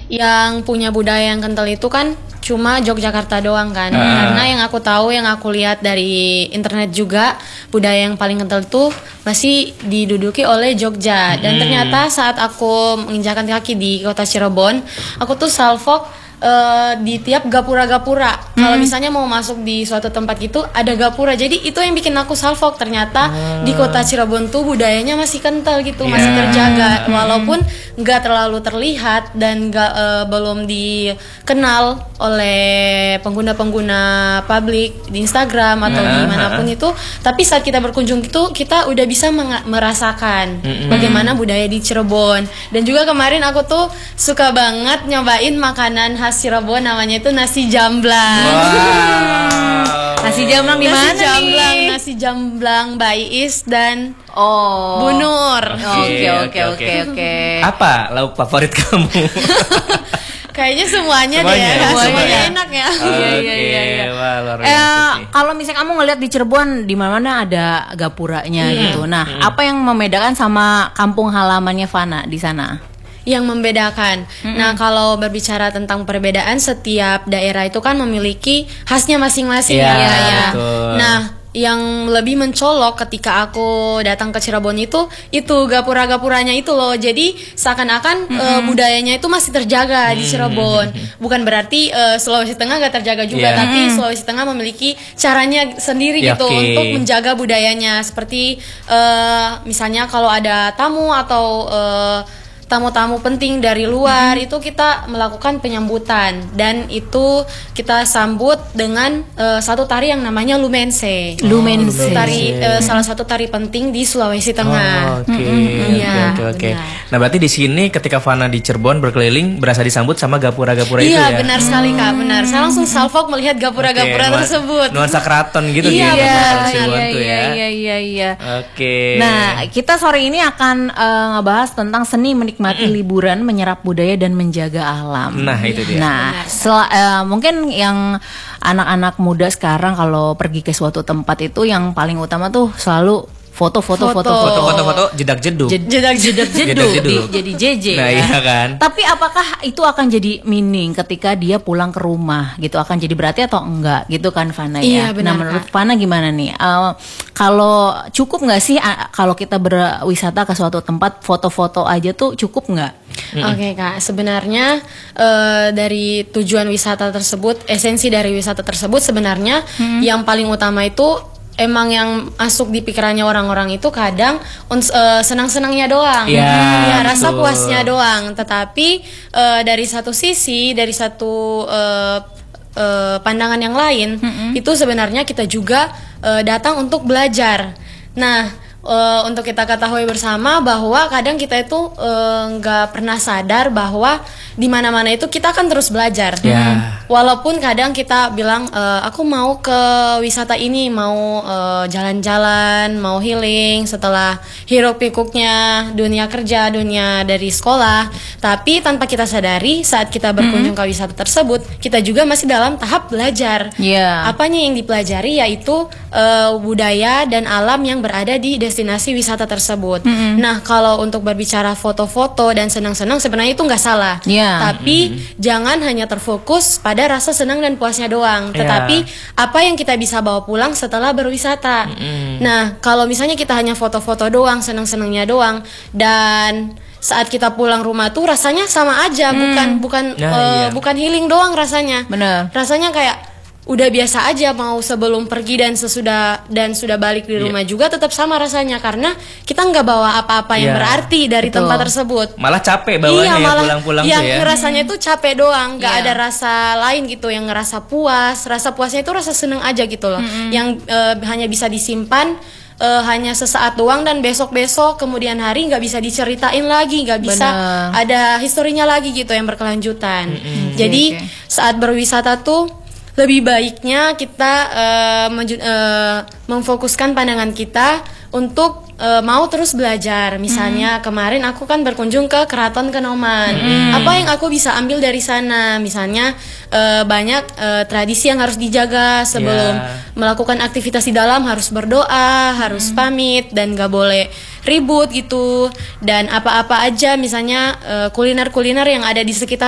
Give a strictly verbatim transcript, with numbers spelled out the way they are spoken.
yang punya budaya yang kental itu kan cuma Yogyakarta doang kan. Uh. Karena yang aku tahu, yang aku lihat dari internet juga, budaya yang paling kental itu masih diduduki oleh Jogja. Dan hmm. ternyata saat aku menginjakan kaki di kota Cirebon, aku tuh salfok Uh, di tiap gapura-gapura. Hmm. Kalau misalnya mau masuk di suatu tempat gitu ada gapura. Jadi itu yang bikin aku salfok. Ternyata uh. di kota Cirebon tuh budayanya masih kental gitu, yeah. masih terjaga. Walaupun nggak terlalu terlihat dan nggak uh, belum dikenal oleh pengguna-pengguna publik di Instagram atau uh. dimanapun itu. Tapi saat kita berkunjung itu kita udah bisa merasakan mm-hmm. bagaimana budaya di Cirebon. Dan juga kemarin aku tuh suka banget nyobain makanan khas Cirebon, namanya itu nasi jamblang. Wow. Nasi jamblang di mana nih? Nasi jamblang Baiis dan oh. Bu Nur. Oke oke oke oke. Apa lauk favorit kamu? Kayaknya semuanya, semuanya deh, semuanya, semuanya enak ya. Iya iya iya. Eh, kalau misalnya kamu ngeliat di Cirebon di mana-mana ada gapuranya hmm. gitu. Nah, hmm. apa yang membedakan sama kampung halamannya Fana di sana? Yang membedakan. Mm-hmm. Nah, kalau berbicara tentang perbedaan, setiap daerah itu kan memiliki khasnya masing-masing. Yeah, ya, ya. Betul. Nah, yang lebih mencolok ketika aku datang ke Cirebon itu itu gapura-gapuranya itu loh. Jadi seakan-akan mm-hmm. uh, budayanya itu masih terjaga mm-hmm. di Cirebon. Bukan berarti uh, Sulawesi Tengah gak terjaga juga, yeah. tapi Sulawesi Tengah memiliki caranya sendiri yeah, gitu okay. untuk menjaga budayanya. Seperti uh, misalnya kalau ada tamu atau uh, tamu-tamu penting dari luar hmm. itu kita melakukan penyambutan dan itu kita sambut dengan uh, satu tari yang namanya lumense. Oh, lumense. Tari uh, salah satu tari penting di Sulawesi Tengah. Oke. Oke oke. Nah, berarti di sini ketika Fana di Cirebon berkeliling berasa disambut sama gapura-gapura iya, itu ya. Iya, benar sekali Kak, benar. Saya langsung salfok melihat gapura-gapura okay, tersebut. Nuansa keraton gitu iya, gitu. Iya, iya, iya, iya, iya, iya. Oke. Nah, kita sore ini akan uh, ngebahas tentang seni menikmati mm. liburan, menyerap budaya dan menjaga alam. Nah, itu dia. Nah, sel- uh, mungkin yang anak-anak muda sekarang kalau pergi ke suatu tempat itu yang paling utama tuh selalu foto-foto foto-foto jedak jeduk jedak jedak jeduk jadi J J nah, ya. Iya kan. Tapi apakah itu akan jadi meaning ketika dia pulang ke rumah gitu, akan jadi berarti atau enggak gitu kan Fana iya, ya. Benar, nah menurut Fana gimana nih? Uh, kalau cukup nggak sih uh, kalau kita berwisata ke suatu tempat foto-foto aja tuh cukup nggak? Mm-hmm. Oke okay, Kak, sebenarnya uh, dari tujuan wisata tersebut, esensi dari wisata tersebut sebenarnya mm-hmm. yang paling utama itu emang yang masuk di pikirannya orang-orang itu kadang uh, senang-senangnya doang, ya, ya rasa puasnya doang. Tetapi uh, dari satu sisi, dari satu uh, uh, pandangan yang lain, mm-hmm. itu sebenarnya kita juga uh, datang untuk belajar. Nah, Uh, untuk kita ketahui bersama bahwa kadang kita itu nggak uh, pernah sadar bahwa di mana-mana itu kita akan terus belajar. Yeah. Walaupun kadang kita bilang uh, aku mau ke wisata ini, mau uh, jalan-jalan, mau healing setelah hiruk pikuknya dunia kerja, dunia dari sekolah. Tapi tanpa kita sadari saat kita berkunjung mm-hmm. ke wisata tersebut, kita juga masih dalam tahap belajar. Yeah. Apanya yang dipelajari yaitu uh, budaya dan alam yang berada di destinasi destinasi wisata tersebut. Mm-hmm. Nah, kalau untuk berbicara foto-foto dan senang-senang sebenarnya itu nggak salah. Yeah. Tapi mm-hmm. jangan hanya terfokus pada rasa senang dan puasnya doang. Yeah. Tetapi apa yang kita bisa bawa pulang setelah berwisata. Mm-hmm. Nah, kalau misalnya kita hanya foto-foto doang, senang-senangnya doang, dan saat kita pulang rumah tuh rasanya sama aja, mm. bukan bukan nah, uh, iya. bukan healing doang rasanya. Bener. Rasanya kayak udah biasa aja, mau sebelum pergi dan sesudah dan sudah balik di rumah yeah. juga tetap sama rasanya karena kita nggak bawa apa-apa yang yeah. berarti dari Betul. tempat tersebut. Malah capek bawanya iya, ya malah pulang-pulang yang tuh ya. Rasanya itu capek doang, nggak yeah. ada rasa lain gitu yang ngerasa puas. Rasa puasnya itu rasa seneng aja gitu loh, mm-hmm. yang uh, hanya bisa disimpan uh, hanya sesaat doang dan besok-besok kemudian hari nggak bisa diceritain lagi, nggak bisa Bener. ada historinya lagi gitu yang berkelanjutan. Mm-hmm. Jadi okay, okay. saat berwisata tuh lebih baiknya kita uh, menju- uh, memfokuskan pandangan kita untuk uh, mau terus belajar. Misalnya hmm. kemarin aku kan berkunjung ke Keraton Kanoman. Hmm. Apa yang aku bisa ambil dari sana? Misalnya uh, banyak uh, tradisi yang harus dijaga sebelum yeah. melakukan aktivitas di dalam, harus berdoa, harus hmm. pamit dan gak boleh ribut gitu. Dan apa-apa aja misalnya uh, kuliner-kuliner yang ada di sekitar